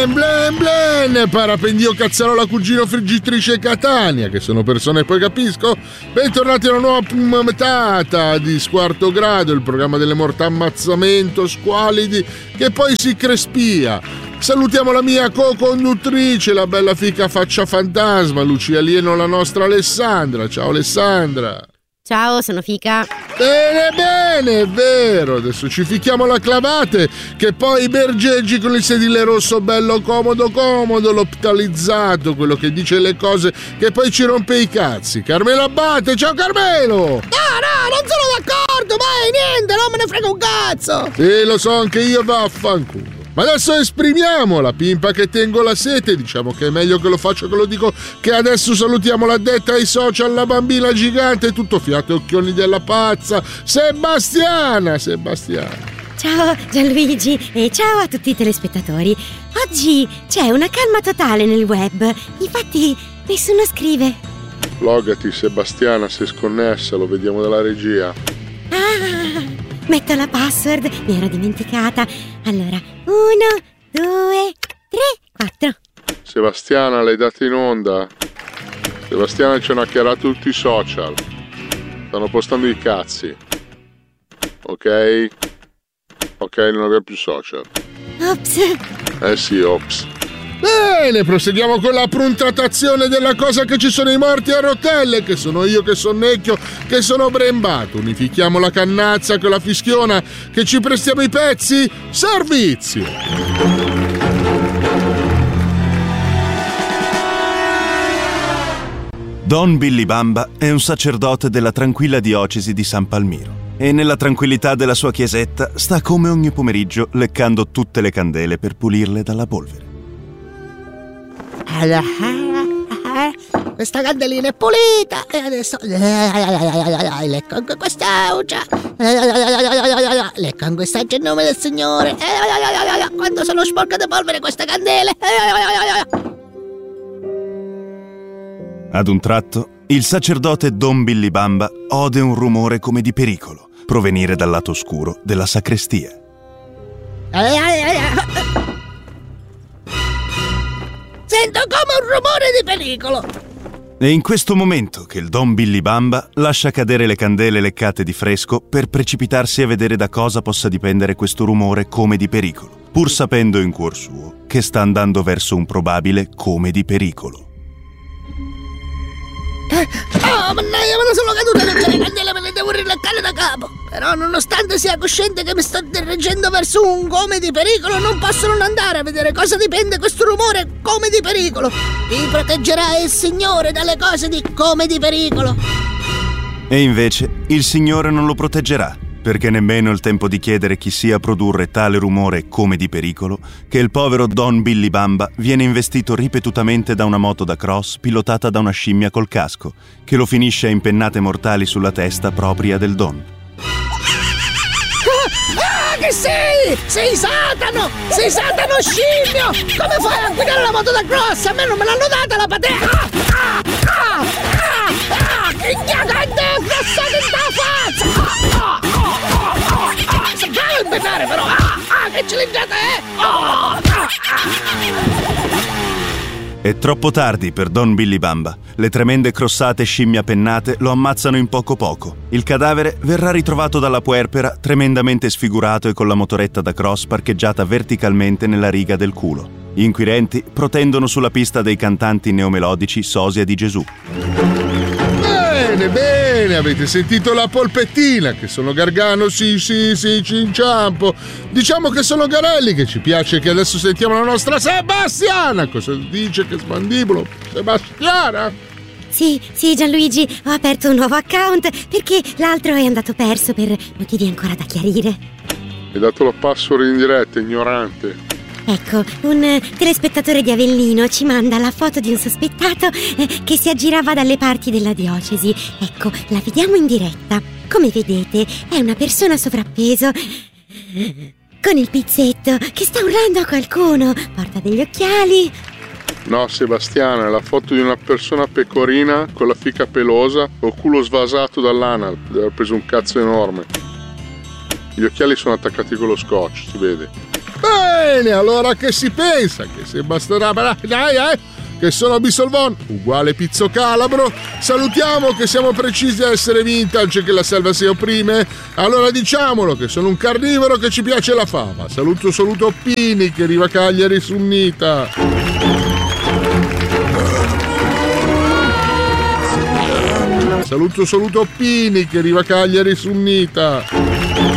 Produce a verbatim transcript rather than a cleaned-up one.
Blen blen blen, parapendio cazzarola cugino friggitrice Catania, che sono persone poi capisco. Bentornati a una nuova puntata di Squarto Grado, il programma delle morte ammazzamento, squalidi, che poi si crespia. Salutiamo la mia co-conduttrice, la bella fica faccia fantasma, Lucia Alieno, la nostra Alessandra. Ciao Alessandra. Ciao, sono Fica. Bene, bene, è vero. Adesso ci fichiamo la clavate, che poi i bergeggi con il sedile rosso bello comodo comodo, l'optalizzato, quello che dice le cose che poi ci rompe i cazzi. Carmelo Abbate, ciao Carmelo. No, no, non sono d'accordo, mai, niente, non me ne frega un cazzo. Sì, lo so anche io, vaffanculo. Ma adesso esprimiamo la pimpa che tengo la sete, diciamo che è meglio che lo faccio che lo dico, che adesso salutiamo l'addetta ai social, la bambina gigante, tutto fiato e occhioni della pazza, Sebastiana, Sebastiana. Ciao Gianluigi e ciao a tutti i telespettatori. Oggi c'è una calma totale nel web, infatti nessuno scrive. Logati Sebastiana, sei sconnessa, lo vediamo dalla regia. Ah, metto la password, mi ero dimenticata. Allora, uno, due, tre, quattro. Sebastiana, l'hai data in onda? Sebastiana ci hanno hackerato tutti i social. Stanno postando i cazzi. Ok? Ok, non abbiamo più social. Ops. Eh sì, ops. Bene, proseguiamo con la puntazione della cosa che ci sono i morti a rotelle, che sono io che sonnecchio, che sono brembato. Unifichiamo la cannazza con la fischiona, che ci prestiamo i pezzi. Servizio! Don Billy Bamba è un sacerdote della tranquilla diocesi di San Palmiro e nella tranquillità della sua chiesetta sta come ogni pomeriggio leccando tutte le candele per pulirle dalla polvere. Questa candelina è pulita e adesso lecco anche quest'augia, lecco anche quest'augia in nome del Signore. Quando sono sporca di polvere queste candele. Ad un tratto il sacerdote Don Billy Bamba ode un rumore come di pericolo provenire dal lato oscuro della sacrestia. Sento come un rumore di pericolo. È in questo momento che il Don Billy Bamba lascia cadere le candele leccate di fresco per precipitarsi a vedere da cosa possa dipendere questo rumore come di pericolo, pur sapendo in cuor suo che sta andando verso un probabile come di pericolo. Oh, mannaggia, me ne sono caduta tutte le candele, me le devo rileccare da capo. Però, nonostante sia cosciente che mi sto dirigendo verso un come di pericolo, non posso non andare a vedere cosa dipende questo rumore come di pericolo. Ti proteggerà il Signore dalle cose di come di pericolo. E invece il Signore non lo proteggerà, perché nemmeno il tempo di chiedere chi sia a produrre tale rumore come di pericolo, che il povero Don Billy Bamba viene investito ripetutamente da una moto da cross pilotata da una scimmia col casco, che lo finisce a impennate mortali sulla testa propria del Don. Ah, che sei? Sei Satano! Sei Satano scimmio! Come fai a guidare la moto da cross? A me non me l'hanno data la patente! Ah, ah, ah, ah, ah, che cagante crossata in ta faccia! Ah, ah, ah, ah, sembrava impennare però! Ah, ah, che cilindrata è! Oh, ah, ah. È troppo tardi per Don Billy Bamba. Le tremende crossate scimmia pennate lo ammazzano in poco poco. Il cadavere verrà ritrovato dalla puerpera tremendamente sfigurato e con la motoretta da cross parcheggiata verticalmente nella riga del culo. Gli inquirenti protendono sulla pista dei cantanti neomelodici Sosia di Gesù. Bene, bene, avete sentito la polpettina, che sono Gargano, sì, sì, sì, ci inciampo. Diciamo che sono Garelli, che ci piace che adesso sentiamo la nostra Sebastiana. Cosa dice che sbandibolo? Sebastiana? Sì, sì Gianluigi, ho aperto un nuovo account perché l'altro è andato perso per motivi ancora da chiarire. Hai dato la password in diretta, ignorante. Ecco, un telespettatore di Avellino ci manda la foto di un sospettato eh, che si aggirava dalle parti della diocesi. Ecco, la vediamo in diretta. Come vedete, è una persona sovrappeso con il pizzetto che sta urlando a qualcuno. Porta degli occhiali. No, Sebastiana, è la foto di una persona pecorina con la fica pelosa o culo svasato dall'anal. Deve aver preso un cazzo enorme. Gli occhiali sono attaccati con lo scotch, si vede. Bene, allora che si pensa? Che se basterà... Dai, eh? Che sono Bisolvon, uguale Pizzo Calabro. Salutiamo che siamo precisi a essere vintage e che la selva si opprime. Allora diciamolo che sono un carnivoro che ci piace la fava. Saluto saluto Pini che arriva a Cagliari Sunnita. Saluto saluto Pini che arriva a Cagliari Sunnita.